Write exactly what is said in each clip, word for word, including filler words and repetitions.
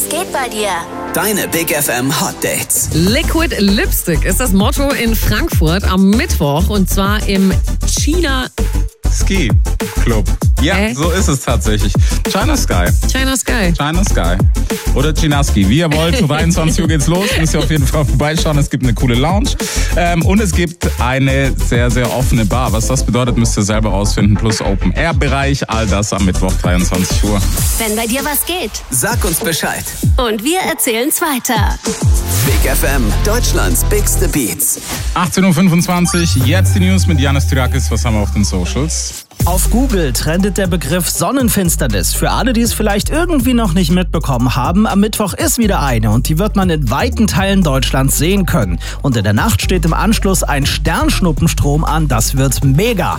Was geht bei dir? Deine Big F M Hot Dates. Liquid Lipstick ist das Motto in Frankfurt am Mittwoch und zwar im China Ski Club. Ja, äh? so ist es tatsächlich. China Sky. China Sky. China Sky. Oder Chinaski, wie ihr wollt. Zu dreiundzwanzig Uhr geht's los. Müsst ihr auf jeden Fall vorbeischauen. Es gibt eine coole Lounge. Ähm, und es gibt eine sehr, sehr offene Bar. Was das bedeutet, müsst ihr selber rausfinden. Plus Open-Air-Bereich. All das am Mittwoch, dreiundzwanzig Uhr. Wenn bei dir was geht. Sag uns Bescheid. Und wir erzählen's weiter. Big F M, Deutschlands bigste Beats. achtzehn Uhr fünfundzwanzig. Jetzt die News mit Janis Tyrakis. Was haben wir auf den Socials? Auf Google trendet der Begriff Sonnenfinsternis. Für alle, die es vielleicht irgendwie noch nicht mitbekommen haben, am Mittwoch ist wieder eine und die wird man in weiten Teilen Deutschlands sehen können. Und in der Nacht steht im Anschluss ein Sternschnuppenstrom an. Das wird mega.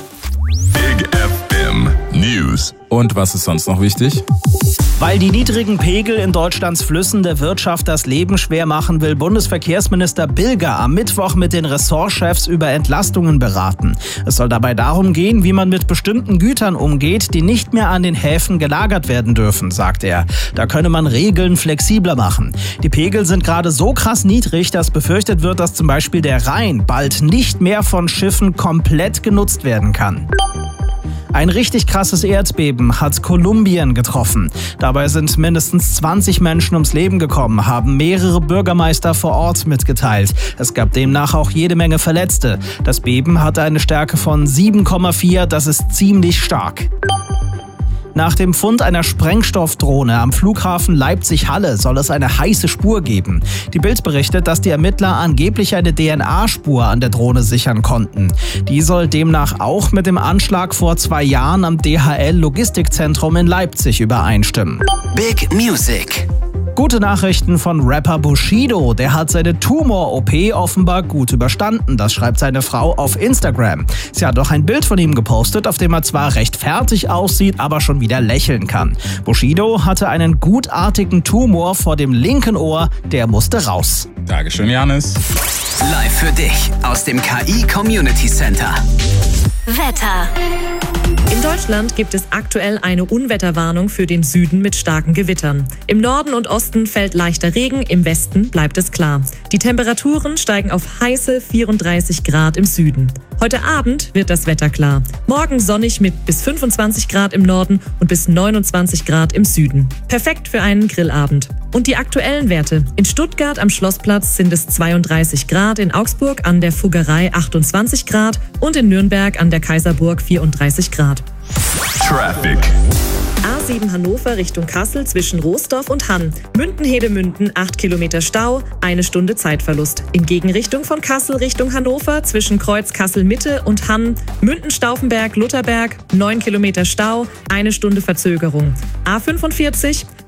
Big F M News. Und was ist sonst noch wichtig? Weil die niedrigen Pegel in Deutschlands Flüssen der Wirtschaft das Leben schwer machen, will Bundesverkehrsminister Bilger am Mittwoch mit den Ressortchefs über Entlastungen beraten. Es soll dabei darum gehen, wie man mit bestimmten Gütern umgeht, die nicht mehr an den Häfen gelagert werden dürfen, sagt er. Da könne man Regeln flexibler machen. Die Pegel sind gerade so krass niedrig, dass befürchtet wird, dass zum Beispiel der Rhein bald nicht mehr von Schiffen komplett genutzt werden kann. Ein richtig krasses Erdbeben hat Kolumbien getroffen. Dabei sind mindestens zwanzig Menschen ums Leben gekommen, haben mehrere Bürgermeister vor Ort mitgeteilt. Es gab demnach auch jede Menge Verletzte. Das Beben hatte eine Stärke von sieben Komma vier, das ist ziemlich stark. Nach dem Fund einer Sprengstoffdrohne am Flughafen Leipzig-Halle soll es eine heiße Spur geben. Die Bild berichtet, dass die Ermittler angeblich eine D N A-Spur an der Drohne sichern konnten. Die soll demnach auch mit dem Anschlag vor zwei Jahren am D H L-Logistikzentrum in Leipzig übereinstimmen. Big Music. Gute Nachrichten von Rapper Bushido. Der hat seine Tumor-O P offenbar gut überstanden. Das schreibt seine Frau auf Instagram. Sie hat auch ein Bild von ihm gepostet, auf dem er zwar recht fertig aussieht, aber schon wieder lächeln kann. Bushido hatte einen gutartigen Tumor vor dem linken Ohr, der musste raus. Dankeschön, Janis. Live für dich aus dem K I Community Center. Wetter. In Deutschland gibt es aktuell eine Unwetterwarnung für den Süden mit starken Gewittern. Im Norden und Osten fällt leichter Regen, im Westen bleibt es klar. Die Temperaturen steigen auf heiße vierunddreißig Grad im Süden. Heute Abend wird das Wetter klar. Morgen sonnig mit bis fünfundzwanzig Grad im Norden und bis neunundzwanzig Grad im Süden. Perfekt für einen Grillabend. Und die aktuellen Werte. In Stuttgart am Schlossplatz sind es zweiunddreißig Grad, in Augsburg an der Fuggerei achtundzwanzig Grad und in Nürnberg an der Kaiserburg vierunddreißig Grad. Traffic. A sieben Hannover Richtung Kassel zwischen Roosdorf und Hann. Münden-Hedemünden acht Kilometer Stau, eine Stunde Zeitverlust. In Gegenrichtung von Kassel Richtung Hannover zwischen Kreuz Kassel-Mitte und Hann. Münden-Stauffenberg-Lutherberg neun Kilometer Stau, eine Stunde Verzögerung. A fünfundvierzig